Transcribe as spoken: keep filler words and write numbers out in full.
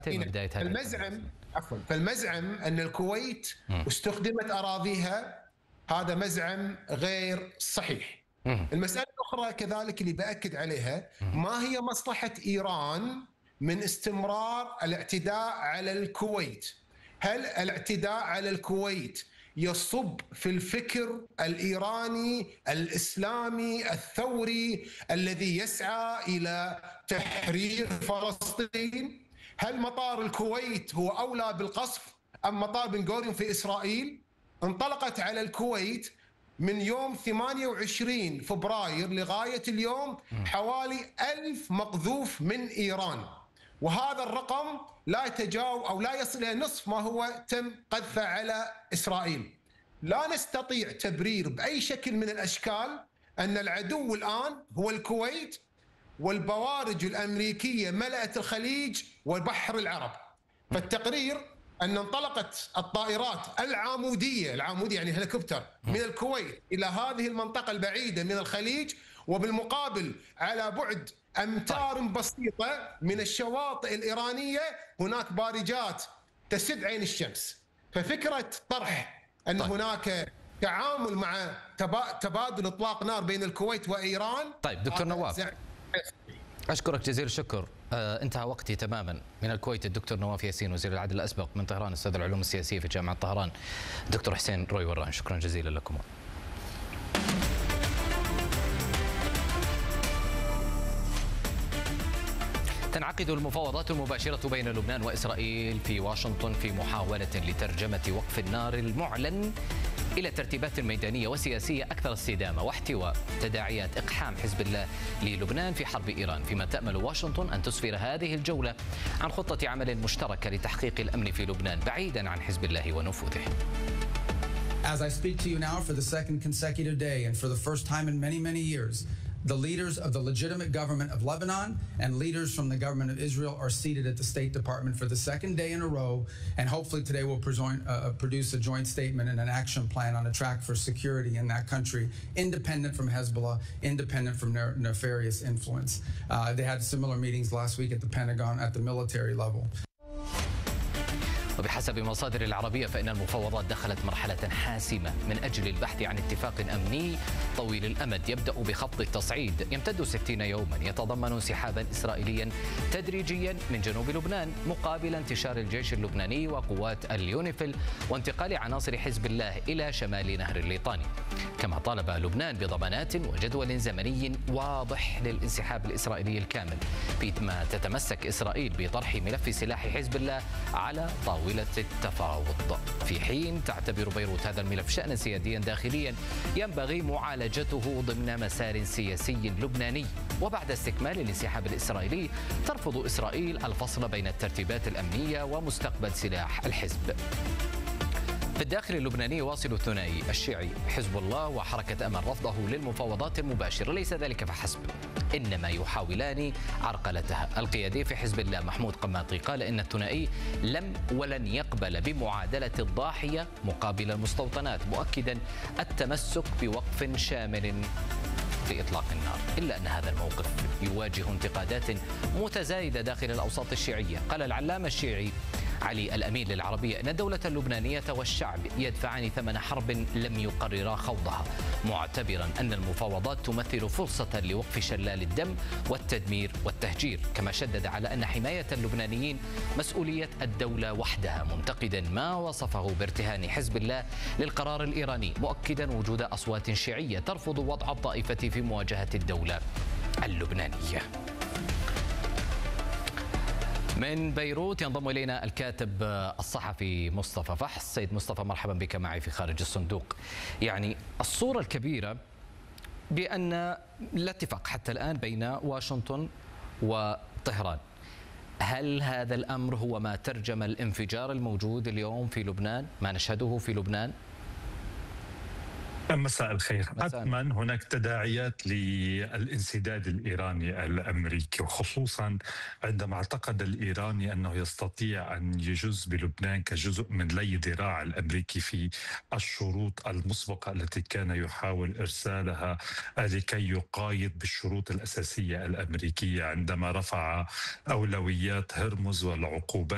بداية هذا المزعم عفوا فالمزعم أن الكويت م. استخدمت أراضيها، هذا مزعم غير صحيح. م. المسألة الأخرى كذلك اللي بأكد عليها، م. ما هي مصلحة إيران من استمرار الاعتداء على الكويت؟ هل الاعتداء على الكويت يصب في الفكر الإيراني الإسلامي الثوري الذي يسعى إلى تحرير فلسطين؟ هل مطار الكويت هو أولى بالقصف أم مطار بن غوريون في إسرائيل؟ انطلقت على الكويت من يوم ثمانية وعشرين فبراير لغاية اليوم حوالي ألف مقذوف من إيران، وهذا الرقم لا يتجاوز أو لا يصل إلى نصف ما هو تم قذفه على إسرائيل. لا نستطيع تبرير بأي شكل من الأشكال أن العدو الآن هو الكويت والبوارج الأمريكية ملأت الخليج والبحر العرب. فالتقرير أن انطلقت الطائرات العامودية العامودية يعني هليكوبتر من الكويت إلى هذه المنطقة البعيدة من الخليج، وبالمقابل على بعد أمتار بسيطة من الشواطئ الإيرانية هناك بارجات تسد عين الشمس. ففكرة طرح أن طيب. هناك تعامل مع تبادل إطلاق نار بين الكويت وإيران. طيب دكتور نواف، أشكرك جزيل الشكر. آه انتهى وقتي تماما. من الكويت الدكتور نواف ياسين وزير العدل الأسبق، من طهران أستاذ العلوم السياسية في جامعة طهران الدكتور حسين روي وران. شكرا جزيلا لكم. تنعقد المفاوضات المباشرة بين لبنان وإسرائيل في واشنطن في محاولة لترجمة وقف النار المعلن إلى ترتيبات ميدانية وسياسية أكثر استدامة واحتواء تداعيات إقحام حزب الله للبنان في حرب إيران، فيما تأمل واشنطن أن تسفر هذه الجولة عن خطة عمل مشتركة لتحقيق الأمن في لبنان بعيدا عن حزب الله ونفوذه. As I speak to you now for the second consecutive day and for the first time in many, many years, the leaders of the legitimate government of Lebanon and leaders from the government of Israel are seated at the State Department for the second day in a row, and hopefully today we'll present, uh, produce a joint statement and an action plan on a track for security in that country, independent from Hezbollah, independent from ne nefarious influence. Uh, they had similar meetings last week at the Pentagon at the military level. وبحسب مصادر العربية فإن المفاوضات دخلت مرحلة حاسمة من أجل البحث عن اتفاق أمني طويل الأمد يبدأ بخط التصعيد يمتد ستين يوما يتضمن انسحابا إسرائيليا تدريجيا من جنوب لبنان مقابل انتشار الجيش اللبناني وقوات اليونيفيل وانتقال عناصر حزب الله إلى شمال نهر الليطاني. كما طالب لبنان بضمانات وجدول زمني واضح للانسحاب الإسرائيلي الكامل، فيما تتمسك إسرائيل بطرح ملف سلاح حزب الله على طاولة التفاوض، في حين تعتبر بيروت هذا الملف شأنا سياديا داخليا ينبغي معالجته ضمن مسار سياسي لبناني. وبعد استكمال الانسحاب الإسرائيلي ترفض إسرائيل الفصل بين الترتيبات الأمنية ومستقبل سلاح الحزب. في الداخل اللبناني يواصل الثنائي الشيعي حزب الله وحركة أمل رفضه للمفاوضات المباشرة. ليس ذلك فحسب، إنما يحاولان عرقلتها. القيادي في حزب الله محمود قماطي قال إن الثنائي لم ولن يقبل بمعادلة الضاحية مقابل المستوطنات، مؤكدا التمسك بوقف شامل لإطلاق النار، إلا أن هذا الموقف يواجه انتقادات متزايدة داخل الأوساط الشيعية. قال العلامة الشيعي علي الأمين للعربية أن الدولة اللبنانية والشعب يدفعان ثمن حرب لم يقررا خوضها، معتبرا أن المفاوضات تمثل فرصة لوقف شلال الدم والتدمير والتهجير. كما شدد على أن حماية اللبنانيين مسؤولية الدولة وحدها، منتقدا ما وصفه بارتهان حزب الله للقرار الإيراني، مؤكدا وجود أصوات شيعية ترفض وضع الطائفة في مواجهة الدولة اللبنانية. من بيروت ينضم إلينا الكاتب الصحفي مصطفى فحص. سيد مصطفى، مرحبا بك معي في خارج الصندوق. يعني الصورة الكبيرة بأن لا اتفاق حتى الآن بين واشنطن وطهران، هل هذا الأمر هو ما ترجم الانفجار الموجود اليوم في لبنان، ما نشهده في لبنان؟ مساء الخير. حتما هناك تداعيات للانسداد الإيراني الأمريكي، وخصوصا عندما اعتقد الإيراني أنه يستطيع أن يجز بلبنان كجزء من لي ذراع الأمريكي في الشروط المسبقة التي كان يحاول إرسالها لكي يقايض بالشروط الأساسية الأمريكية عندما رفع أولويات هرمز والعقوبات